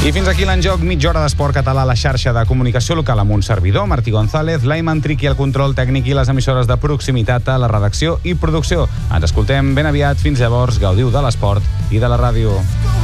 I fins aquí l'enjoc, mitja hora d'esport català a la xarxa de comunicació local amb un servidor, Martí González, l'Aiman Triqui al control tècnic i les emissores de proximitat a la redacció i producció. Ens escoltem ben aviat. Fins llavors, gaudiu de l'esport i de la ràdio.